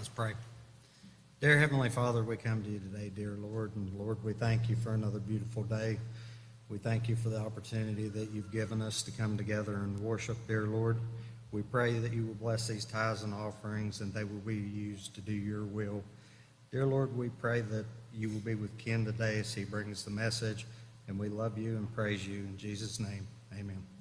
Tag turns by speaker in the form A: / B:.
A: Let's pray. Dear Heavenly Father, we come to you today, dear Lord, and Lord, we thank you for another beautiful day. We thank you for the opportunity that you've given us to come together and worship, dear Lord. We pray that you will bless these tithes and offerings and they will be used to do your will. Dear Lord, we pray that you will be with Ken today as he brings the message, and we love you and praise you. In Jesus' name, amen.